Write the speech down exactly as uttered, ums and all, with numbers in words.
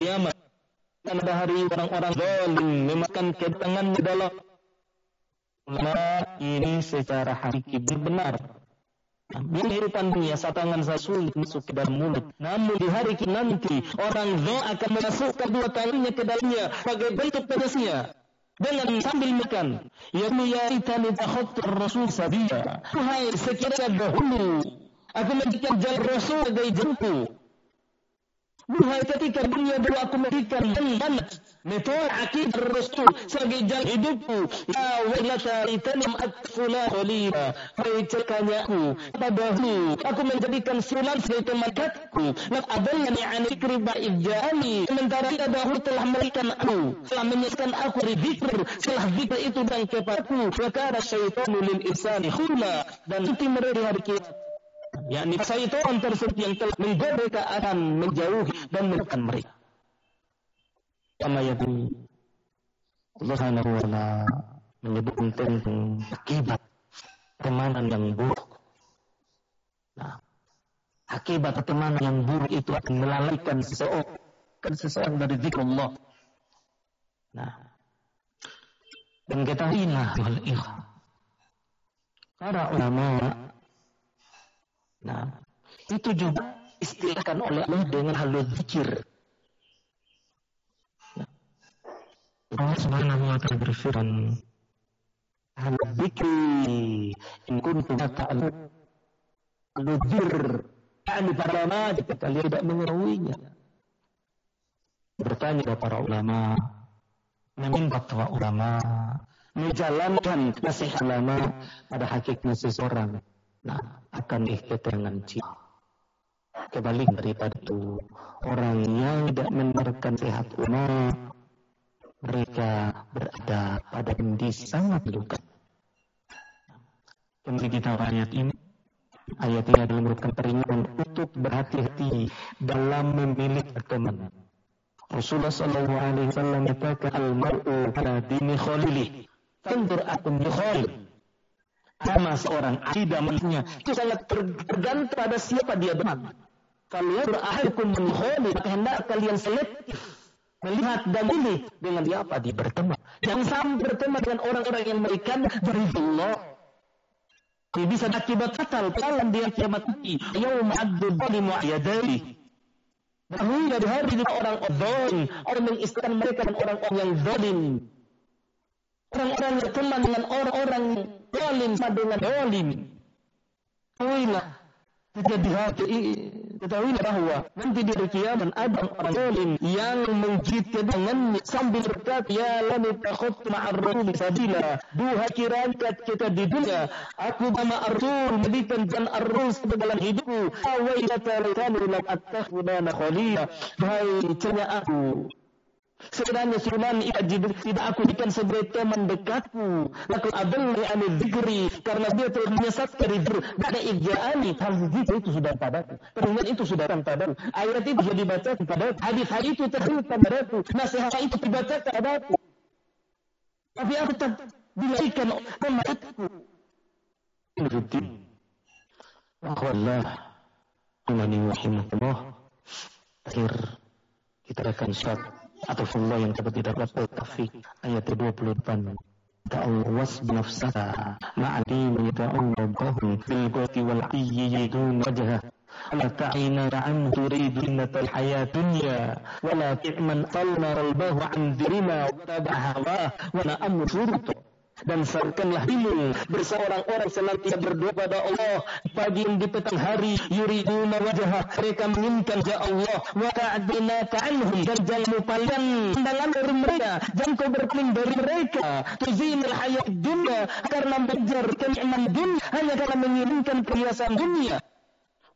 kiamat. Dan pada hari orang-orang zalim memakan kedatangan di dalam ulama ini secara hakiki benar. Di kehidupan dunia tangan saya sulit masuk ke dalam mulut. Namun di hari nanti orang zalim akan memasukkan dua tangannya ke dalamnya sebagai bentuk pedasnya. Dengan sambil makan, ya miyatani takhuttur rasul sabiya. Wahai sekiranya dahulu aku menjadikan jalan Rasul sebagai jempu. Wahai ketika dunia dulu aku menjadikan mana metode akidah Rasul sebagai jalan hidupku. Ya wailata itanam atfula khalila. Hai celakanya aku dahulu aku menjadikan fulan sebagai teman dekatku. Lak adallani an dzikri ba'idjani. Sementara dia dahulu telah memberikan aku, telah menyesatkan aku dari zikr. Setelah zikr itu dan kepadaku. Wa kana syaitanu lil insani khula. Dan nanti mereka hari kiamat, yakni syaitan tersebut yang telah menggoda mereka akan menjauhi dan menekan mereka. Kama yaqul Allah Subhanahu wa ta'ala menyebutkan tentang akibat pertemanan yang buruk. Nah, akibat pertemanan yang buruk itu akan melalaikan seseorang, seseorang dari zikrullah. Nah, dan ketahuilah wal ikhwan, para ulama, nah, itu juga istilahkan oleh Allah dengan halul zikir. Nah, Allah Subhanahu wa ta'ala berfirman, halul zikri in kuntum ta'lamun. Halul zikr, yakni para ulama jika kalian tidak mengetahuinya. Bertanya kepada para ulama, meminta fatwa ulama, menjalankan nasihat ulama pada hakikatnya seseorang. Nah, akan ikhtiar dengan jiwa. Kebalik daripada itu, orang yang tidak mendengarkan nasihat ulama, mereka berada pada kondisi sangat melukai. Kemudian kita ayat ini, ayat ini adalah merupakan peringatan untuk berhati-hati dalam memilih teman. Rasulullah Shallallahu Alaihi Wasallam mengatakan al-mar'u ala dini khalilih. Tandur akum yukhalil. Sama seorang akidah manusia itu sangat tergantung pada siapa dia berteman. Kalau berakhirkum menikholil, maka hendak kalian selektif melihat dan pilih dengan siapa dia berteman. Jangan sampai berteman dengan orang-orang yang memberikan dari Allah. Ini bisa akibat fatal dalam dia kiamat nanti. Yaum addu zalimu yadayhi. Dahulu dari hari itu orang zalim, orang mengistilahkan mereka dan orang-orang yang zalim. Orang-orang yang berteman dengan orang-orang zalim sama dengan zalim. Ketahuilah, ketahuilah bahwa nanti di hari kiamat ada orang zalim yang menggigit dengan sambil berkata, ya lani takhut ma'ar rasul sabila. Duha kiranya kita di dunia, aku sama ar-rasul mendikan dan ar-rasul sebagai dalam hidupku. Awailata laitani lam attakhudana khalila. Bahai celnya aku, sebenarnya Sulaiman tidak aku jadikan sebagai teman dekatku. Laku adalli anil dzikri, karena dia telah menyesatkan zikr. Ada ija'ani, hal zikr itu sudah padaku. Peringat itu sudah padaku. Ayat itu sudah dibacakan padaku. Hadis-hadis itu terhubung padaku. Nasihat itu dibacakan padaku. Tapi aku tak dilaikan temanku. Rutin. Wallah, imani rahimahullah. Akhir kita akan syat atau Allah yang dapat tidak dapat taufik ayat dua puluh delapan. Ta'awwas binafsaka ma'adi yada'u rabbahum bil qati wal ayyidun wajhah ala ta'ina ra'an turidu innatal hayat dunya wala ti'man talna qalbahu an dirina wa tabahawa wa na'am surut. Dan sarkanlah dirimu berseorang orang senantiasa berdoa pada Allah pagi dan di petang hari, yuriduna wajhah, mereka menginginkan wajah Allah, wa ta'dina ta'anhum, dan jangan palingkan pandangan dari mereka, jangan kau berpaling dari mereka, tuzinul hayat dunya, karena mengejar kenikmatan dunia hanya karena menginginkan perhiasan dunia.